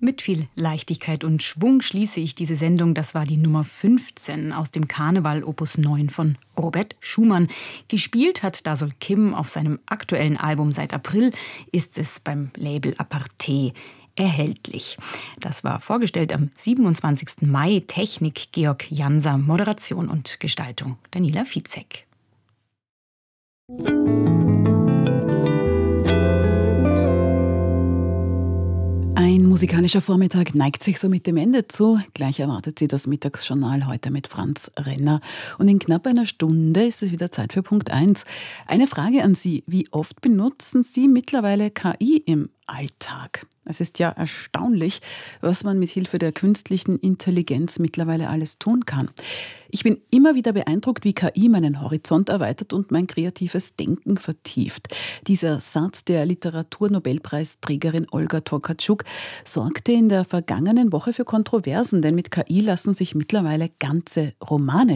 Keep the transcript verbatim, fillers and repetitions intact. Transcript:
Mit viel Leichtigkeit und Schwung schließe ich diese Sendung. Das war die Nummer fünfzehn aus dem Karneval Opus neun von Robert Schumann. Gespielt hat Dasol Kim auf seinem aktuellen Album seit April, ist es beim Label Aparté erhältlich. Das war vorgestellt am siebenundzwanzigsten Mai. Technik Georg Janser, Moderation und Gestaltung Daniela Fizek. Ein musikalischer Vormittag neigt sich so mit dem Ende zu. Gleich erwartet Sie das Mittagsjournal heute mit Franz Renner. Und in knapp einer Stunde ist es wieder Zeit für Punkt eins. Eine Frage an Sie. Wie oft benutzen Sie mittlerweile K I im Alltag? Es ist ja erstaunlich, was man mit Hilfe der künstlichen Intelligenz mittlerweile alles tun kann. Ich bin immer wieder beeindruckt, wie K I meinen Horizont erweitert und mein kreatives Denken vertieft. Dieser Satz der Literaturnobelpreisträgerin Olga Tokarczuk sorgte in der vergangenen Woche für Kontroversen, denn mit K I lassen sich mittlerweile ganze Romane